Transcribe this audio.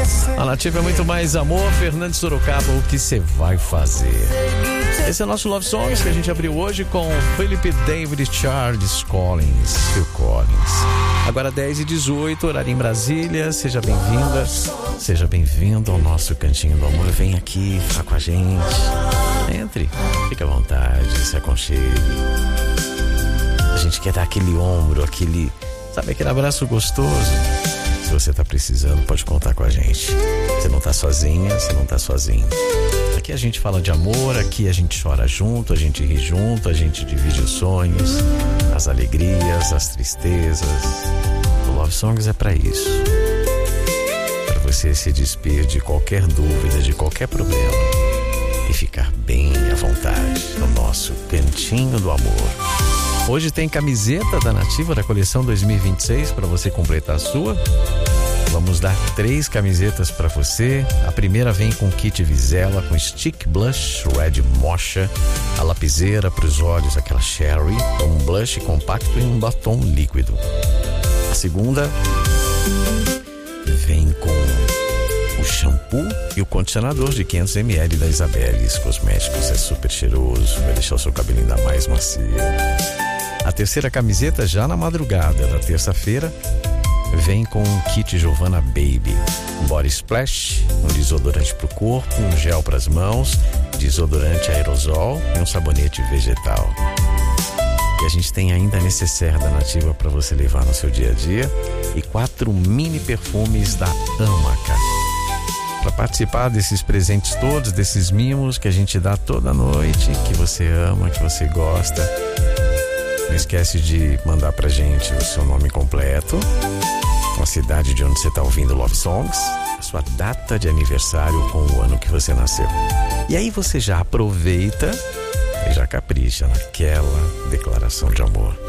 A Nativa é muito mais amor. Fernando Sorocaba, o que você vai fazer? Esse é o nosso Love Songs que a gente abriu hoje com Philip David Charles Collins, Phil Collins. Agora 10h18, horário em Brasília. Seja bem-vinda, seja bem-vindo ao nosso Cantinho do Amor. Vem aqui, fica com a gente. Entre, fique à vontade, se aconchegue. A gente quer dar aquele ombro, aquele abraço gostoso. Se você tá precisando, pode contar com a gente. Você não tá sozinha, você não tá sozinho. Aqui a gente fala de amor, aqui a gente chora junto, a gente ri junto, a gente divide os sonhos, as alegrias, as tristezas. O Love Songs é pra isso. Pra você se despir de qualquer dúvida, de qualquer problema e ficar bem à vontade no nosso Cantinho do Amor. Hoje tem camiseta da Nativa da coleção 2026 para você completar a sua. Vamos dar 3 camisetas para você. A primeira vem com kit Vizela, com stick blush, red mocha, a lapiseira para os olhos, aquela cherry, um blush compacto e um batom líquido. A segunda vem com o shampoo e o condicionador de 500 ml da Isabeles Cosméticos. É super cheiroso, vai deixar o seu cabelo ainda mais macio. A terceira camiseta, já na madrugada da terça-feira, vem com um kit Giovanna Baby, um body splash, um desodorante para o corpo, um gel para as mãos, desodorante aerosol e um sabonete vegetal. E a gente tem ainda a necessaire da Nativa para você levar no seu dia a dia e 4 mini perfumes da Amaca. Para participar desses presentes todos, desses mimos que a gente dá toda noite, que você ama, que você gosta, não esquece de mandar pra gente o seu nome completo, a cidade de onde você tá ouvindo Love Songs, a sua data de aniversário com o ano que você nasceu. E aí você já aproveita e já capricha naquela declaração de amor.